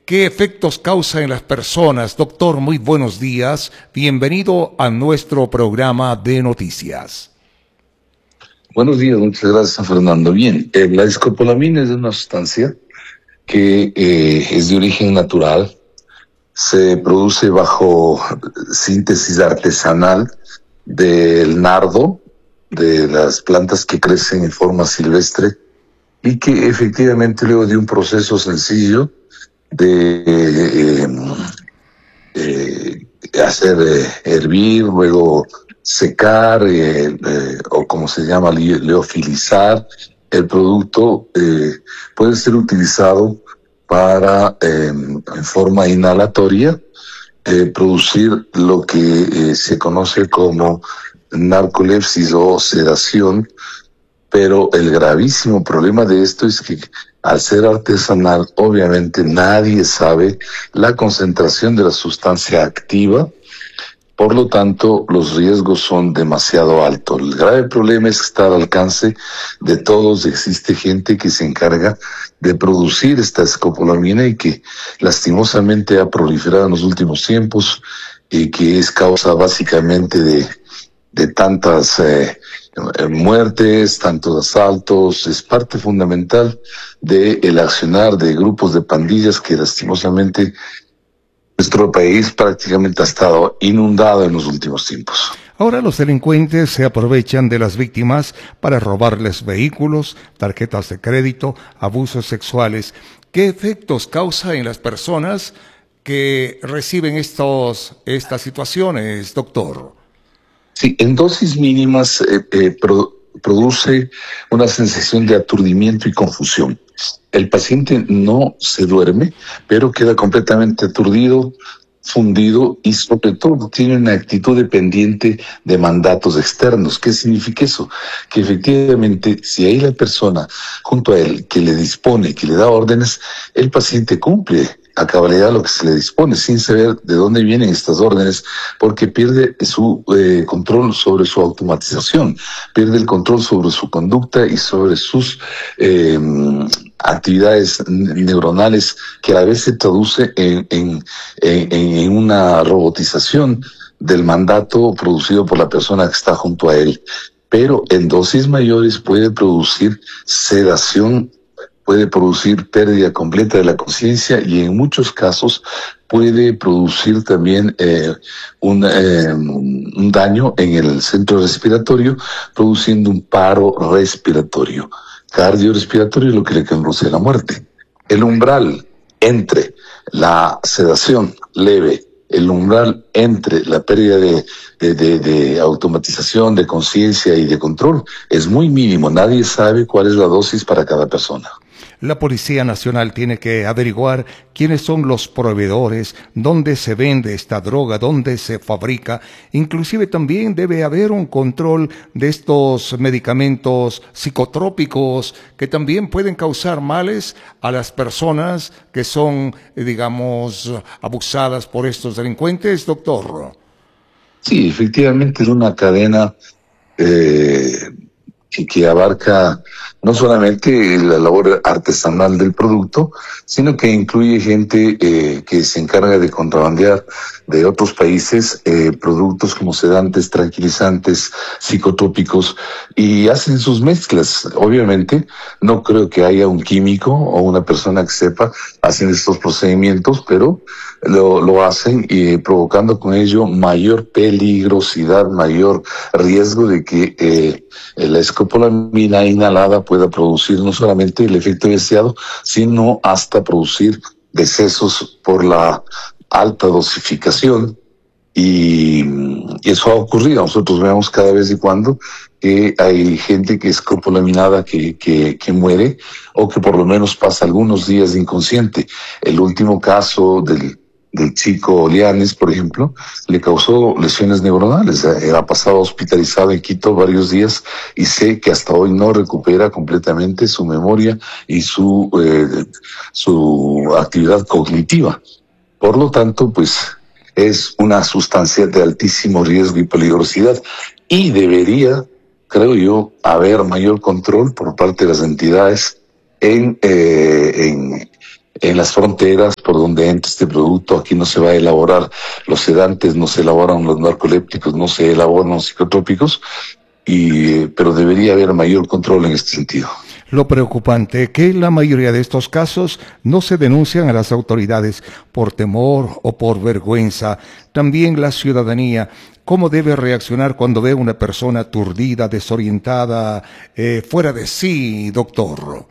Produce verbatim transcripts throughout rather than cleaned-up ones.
¿Qué efectos causa en las personas? Doctor, muy buenos días. Bienvenido a nuestro programa de noticias. Buenos días, muchas gracias, Fernando. Bien, eh, la escopolamina es una sustancia que eh, es de origen natural, se produce bajo síntesis artesanal del nardo, de las plantas que crecen en forma silvestre y que efectivamente luego de un proceso sencillo de eh, eh, hacer eh, hervir, luego secar eh, eh, o como se llama leofilizar el producto, eh, puede ser utilizado para eh, en forma inhalatoria eh, producir lo que eh, se conoce como narcolepsis o sedación, pero el gravísimo problema de esto es que al ser artesanal, obviamente nadie sabe la concentración de la sustancia activa, por lo tanto los riesgos son demasiado altos. El grave problema es que está al alcance de todos, existe gente que se encarga de producir esta escopolamina y que lastimosamente ha proliferado en los últimos tiempos y que es causa básicamente de, de tantas eh, muertes, tantos asaltos, es parte fundamental del accionar de grupos de pandillas que lastimosamente nuestro país prácticamente ha estado inundado en los últimos tiempos. Ahora los delincuentes se aprovechan de las víctimas para robarles vehículos, tarjetas de crédito, abusos sexuales. ¿Qué efectos causa en las personas que reciben estos, estas situaciones, doctor? Sí, en dosis mínimas eh, eh, pro, produce una sensación de aturdimiento y confusión. El paciente no se duerme, pero queda completamente aturdido, fundido y sobre todo tiene una actitud dependiente de mandatos externos. ¿Qué significa eso? Que efectivamente si hay la persona junto a él que le dispone, que le da órdenes, el paciente cumple a cabalidad lo que se le dispone, sin saber de dónde vienen estas órdenes, porque pierde su eh, control sobre su automatización, pierde el control sobre su conducta y sobre sus eh, actividades neuronales, que a veces se traduce en, en, en, en una robotización del mandato producido por la persona que está junto a él. Pero en dosis mayores puede producir sedación, puede producir pérdida completa de la conciencia y en muchos casos puede producir también eh, un, eh, un daño en el centro respiratorio, produciendo un paro respiratorio. Cardiorrespiratorio es lo que le conduce a la muerte. El umbral entre la sedación leve, el umbral entre la pérdida de, de, de, de automatización, de conciencia y de control es muy mínimo. Nadie sabe cuál es la dosis para cada persona. La Policía Nacional tiene que averiguar quiénes son los proveedores, dónde se vende esta droga, dónde se fabrica. Inclusive también debe haber un control de estos medicamentos psicotrópicos que también pueden causar males a las personas que son, digamos, abusadas por estos delincuentes, doctor. Sí, efectivamente es una cadena eh, que, que abarca no solamente la labor artesanal del producto, sino que incluye gente eh, que se encarga de contrabandear de otros países eh, productos como sedantes, tranquilizantes, psicotrópicos, y hacen sus mezclas. Obviamente, no creo que haya un químico o una persona que sepa, hacen estos procedimientos, pero lo, lo hacen y provocando con ello mayor peligrosidad, mayor riesgo de que eh, la escopolamina inhalada pueda producir no solamente el efecto deseado, sino hasta producir decesos por la alta dosificación. Y, y eso ha ocurrido. Nosotros vemos cada vez y cuando que hay gente que es escopolaminada que, que, que muere o que por lo menos pasa algunos días inconsciente. El último caso del del chico Olianes, por ejemplo, le causó lesiones neuronales. Ha pasado hospitalizado en Quito varios días y sé que hasta hoy no recupera completamente su memoria y su, eh, su actividad cognitiva. Por lo tanto, pues es una sustancia de altísimo riesgo y peligrosidad y debería, creo yo, haber mayor control por parte de las entidades en, eh, en, en las fronteras por donde entra este producto. Aquí no se va a elaborar los sedantes, no se elaboran los narcolépticos, no se elaboran los psicotrópicos, y, pero debería haber mayor control en este sentido. Lo preocupante es que la mayoría de estos casos no se denuncian a las autoridades por temor o por vergüenza. También la ciudadanía, ¿cómo debe reaccionar cuando ve a una persona aturdida, desorientada, eh, fuera de sí, doctor?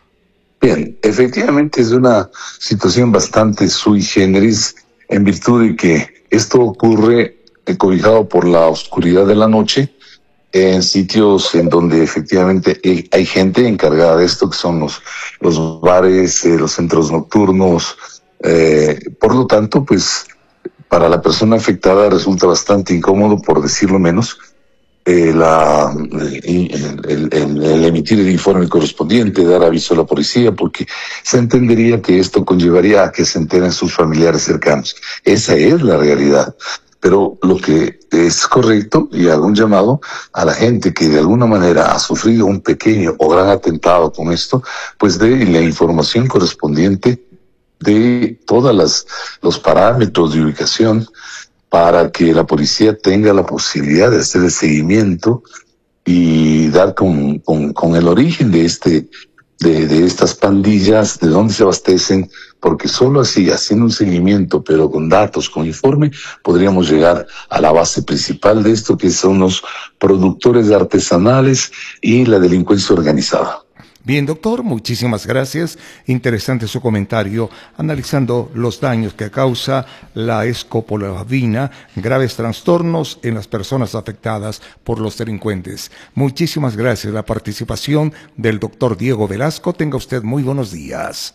Bien, efectivamente es una situación bastante sui generis, en virtud de que esto ocurre eh, cobijado por la oscuridad de la noche, en sitios en donde efectivamente hay gente encargada de esto, que son los, los bares, eh, los centros nocturnos. Eh, por lo tanto, pues para la persona afectada resulta bastante incómodo, por decirlo menos, eh, la, el, el, el, el emitir el informe correspondiente, dar aviso a la policía, porque se entendería que esto conllevaría a que se enteren sus familiares cercanos. Esa es la realidad. Pero lo que es correcto, y hago un llamado a la gente que de alguna manera ha sufrido un pequeño o gran atentado con esto, pues dé la información correspondiente de todas las los parámetros de ubicación, para que la policía tenga la posibilidad de hacer el seguimiento y dar con, con, con el origen de este de, de estas pandillas, de dónde se abastecen, porque solo así, haciendo un seguimiento, pero con datos, con informe, podríamos llegar a la base principal de esto, que son los productores artesanales y la delincuencia organizada. Bien, doctor, muchísimas gracias. Interesante su comentario, analizando los daños que causa la escopolamina, graves trastornos en las personas afectadas por los delincuentes. Muchísimas gracias. La participación del doctor Diego Velasco. Tenga usted muy buenos días.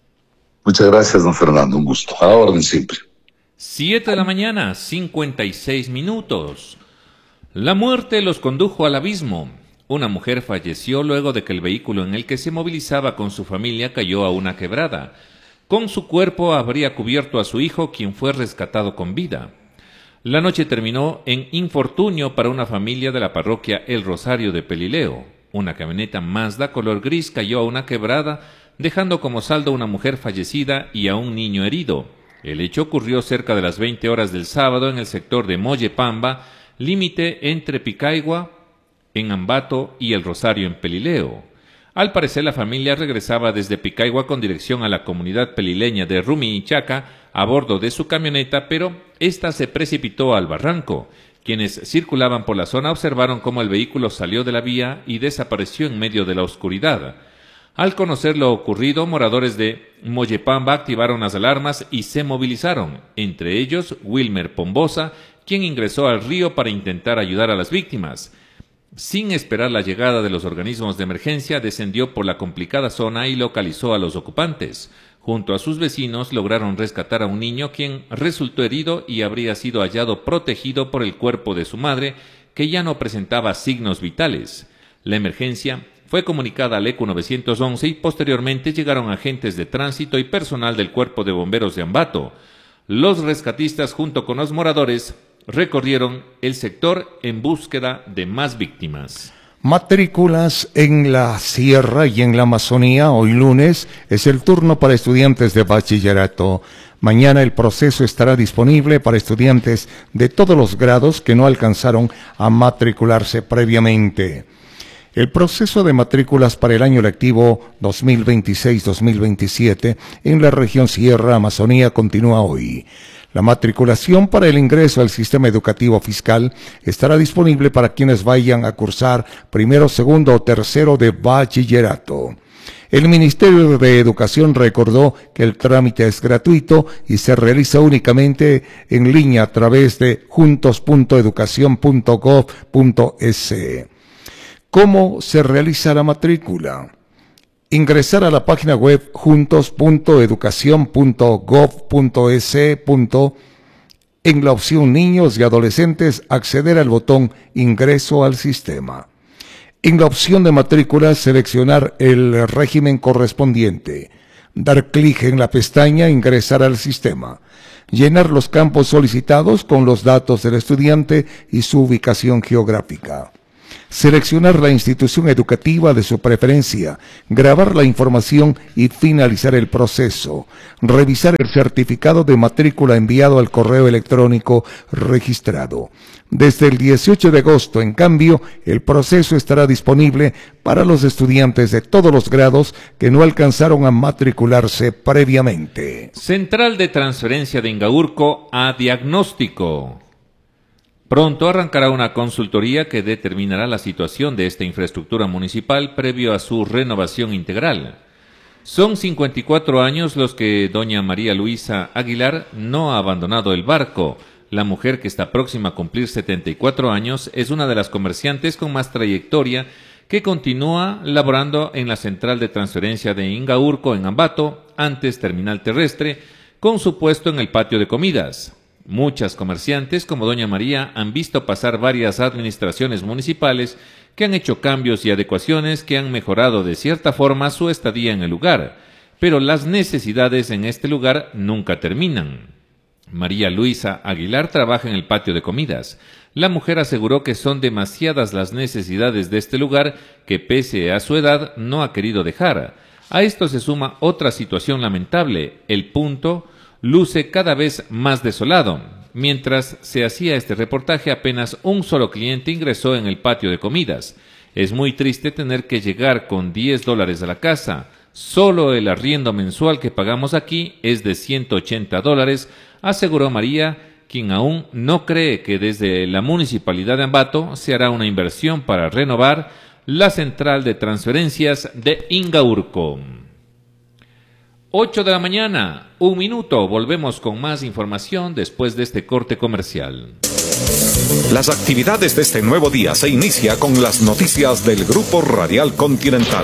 Muchas gracias, don Fernando. Un gusto. A la orden siempre. Siete de la mañana, cincuenta y seis minutos. La muerte los condujo al abismo. Una mujer falleció luego de que el vehículo en el que se movilizaba con su familia cayó a una quebrada. Con su cuerpo habría cubierto a su hijo, quien fue rescatado con vida. La noche terminó en infortunio para una familia de la parroquia El Rosario de Pelileo. Una camioneta Mazda color gris cayó a una quebrada, dejando como saldo a una mujer fallecida y a un niño herido. El hecho ocurrió cerca de las veinte horas del sábado en el sector de Moyepamba, límite entre Picaigua, en Ambato, y El Rosario en Pelileo. Al parecer, la familia regresaba desde Picaigua con dirección a la comunidad pelileña de Rumichaca a bordo de su camioneta, pero ésta se precipitó al barranco. Quienes circulaban por la zona observaron cómo el vehículo salió de la vía y desapareció en medio de la oscuridad. Al conocer lo ocurrido, moradores de Moyepamba activaron las alarmas y se movilizaron, entre ellos Wilmer Pombosa, quien ingresó al río para intentar ayudar a las víctimas. Sin esperar la llegada de los organismos de emergencia, descendió por la complicada zona y localizó a los ocupantes. Junto a sus vecinos lograron rescatar a un niño, quien resultó herido y habría sido hallado protegido por el cuerpo de su madre, que ya no presentaba signos vitales. La emergencia fue comunicada al E Q novecientos once y posteriormente llegaron agentes de tránsito y personal del Cuerpo de Bomberos de Ambato. Los rescatistas, junto con los moradores, recorrieron el sector en búsqueda de más víctimas. Matrículas en la Sierra y en la Amazonía. Hoy lunes es el turno para estudiantes de bachillerato. Mañana el proceso estará disponible para estudiantes de todos los grados que no alcanzaron a matricularse previamente. El proceso de matrículas para el año lectivo dos mil veintiséis dos mil veintisiete en la región Sierra-Amazonía continúa hoy. La matriculación para el ingreso al sistema educativo fiscal estará disponible para quienes vayan a cursar primero, segundo o tercero de bachillerato. El Ministerio de Educación recordó que el trámite es gratuito y se realiza únicamente en línea a través de juntos punto educación punto gov punto es. ¿Cómo se realiza la matrícula? Ingresar a la página web juntos punto educación punto gov punto es. En la opción Niños y Adolescentes, acceder al botón Ingreso al sistema. En la opción de matrícula, seleccionar el régimen correspondiente. Dar clic en la pestaña Ingresar al sistema. Llenar los campos solicitados con los datos del estudiante y su ubicación geográfica. seleccionar la institución educativa de su preferencia, grabar la información y finalizar el proceso, revisar el certificado de matrícula enviado al correo electrónico registrado. Desde el dieciocho de agosto, en cambio, el proceso estará disponible para los estudiantes de todos los grados que no alcanzaron a matricularse previamente. Central de Transferencia de Ingaurco a diagnóstico. Pronto arrancará una consultoría que determinará la situación de esta infraestructura municipal previo a su renovación integral. Son cincuenta y cuatro años los que doña María Luisa Aguilar no ha abandonado el barco. La mujer, que está próxima a cumplir setenta y cuatro años, es una de las comerciantes con más trayectoria que continúa laborando en la central de transferencia de Ingaurco en Ambato, antes terminal terrestre, con su puesto en el patio de comidas. Muchas comerciantes, como doña María, han visto pasar varias administraciones municipales que han hecho cambios y adecuaciones que han mejorado de cierta forma su estadía en el lugar, pero las necesidades en este lugar nunca terminan. María Luisa Aguilar trabaja en el patio de comidas. La mujer aseguró que son demasiadas las necesidades de este lugar que, pese a su edad, no ha querido dejar. A esto se suma otra situación lamentable: el punto luce cada vez más desolado. Mientras se hacía este reportaje, apenas un solo cliente ingresó en el patio de comidas. Es muy triste tener que llegar con diez dólares a la casa. Solo el arriendo mensual que pagamos aquí es de ciento ochenta dólares, aseguró María, quien aún no cree que desde la Municipalidad de Ambato se hará una inversión para renovar la central de transferencias de Ingaurco. ocho de la mañana, un minuto. Volvemos con más información después de este corte comercial. Las actividades de este nuevo día se inicia con las noticias del Grupo Radial Continental.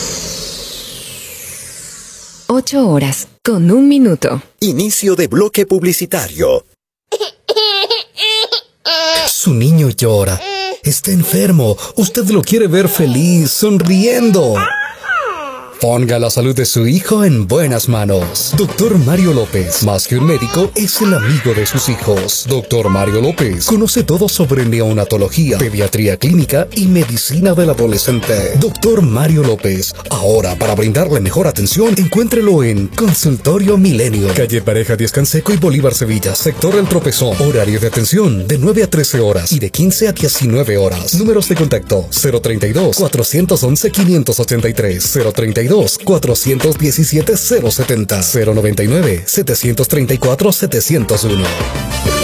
Ocho horas, con un minuto. Inicio de bloque publicitario. Su niño llora. Está enfermo. Usted lo quiere ver feliz, sonriendo. Ponga la salud de su hijo en buenas manos. Doctor Mario López, más que un médico, es el amigo de sus hijos. Doctor Mario López conoce todo sobre neonatología, pediatría clínica y medicina del adolescente. Doctor Mario López, ahora para brindarle mejor atención, encuéntrelo en Consultorio Milenio, calle Pareja Díaz Canseco y Bolívar Sevilla, sector El Tropezón. Horario de atención de nueve a trece horas y de quince a diecinueve horas. Números de contacto cero treinta y dos, cuatrocientos once, quinientos ochenta y tres, cero treinta y dos, cuatrocientos diecisiete, cero setenta, cero noventa y nueve, setecientos treinta y cuatro, setecientos uno.